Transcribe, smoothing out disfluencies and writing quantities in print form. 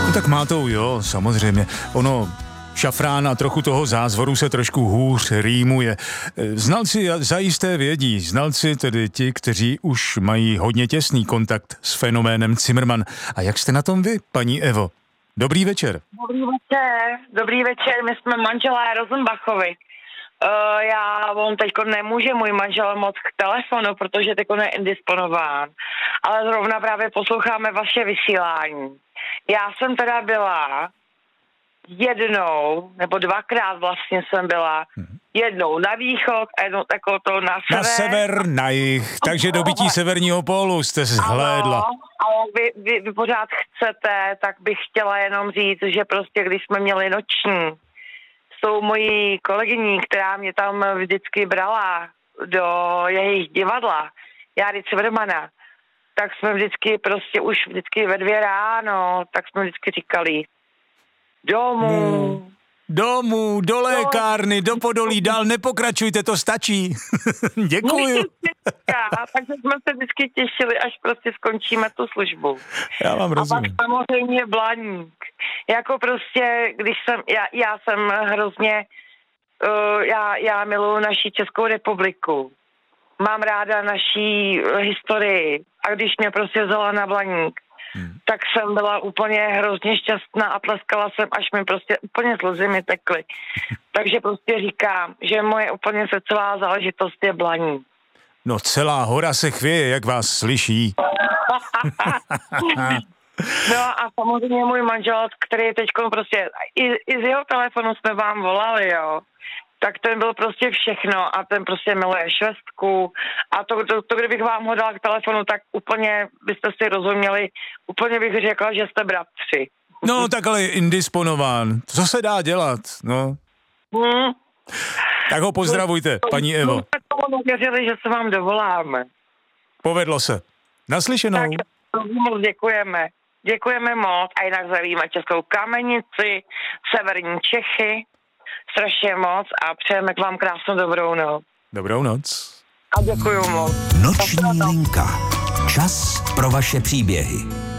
No tak mátou, jo, samozřejmě. Ono, šafrán a trochu toho zázvoru se trošku hůř rýmuje. Znalci zajisté vědí, znalci tedy ti, kteří už mají hodně těsný kontakt s fenoménem Cimrman. A jak jste na tom vy, paní Evo? Dobrý večer. Dobrý večer, my jsme manželé Rosenbachovi. On teďko nemůže, můj manžel, moc k telefonu, protože teďko je indisponován. Ale zrovna právě posloucháme vaše vysílání. Já jsem teda byla jednou, nebo dvakrát vlastně jsem byla, jednou na východ a jednou takovou to na sever. Na sever, na jih, takže dobytí severního pólu jste zhlédla. Ale vy pořád chcete, tak bych chtěla jenom říct, že prostě když jsme měli noční s tou mojí kolegyní, která mě tam vždycky brala do jejich divadla, Járy Cimrmana, tak jsme vždycky ve 2 ráno, tak jsme vždycky říkali domů, do lékárny, do Podolí, dál nepokračujte, to stačí. Děkuju. Takže jsme se vždycky těšili, až prostě skončíme tu službu. Já vám rozumím. A pak samozřejmě Blaník. Jako prostě, já jsem hrozně, já miluji naši Českou republiku. Mám ráda naší historii. A když mě prostě vzala na Blaník, tak jsem byla úplně hrozně šťastná a tleskala jsem, až mi prostě úplně slzy mi tekly. Takže prostě říkám, že moje úplně srdcová záležitost je Blaník. No celá hora se chvěje, jak vás slyší. No a samozřejmě můj manžel, který je teďko prostě, i z jeho telefonu jsme vám volali, jo. Tak ten byl prostě všechno a ten prostě miluje švestku a to kdybych vám ho dala k telefonu, tak úplně byste si rozuměli, úplně bych řekla, že jste bratři. No tak ale je indisponován, co se dá dělat, no. Tak ho pozdravujte, paní Evo. My jsme tomu nevěřili, že se vám dovoláme. Povedlo se. Naslyšenou. Tak moc děkujeme. Děkujeme moc a jinak zdravíme Českou Kamenici, severní Čechy, strašně moc a přejeme k vám krásnou dobrou noc. Dobrou noc. A děkuju moc. Noční linka. Čas pro vaše příběhy.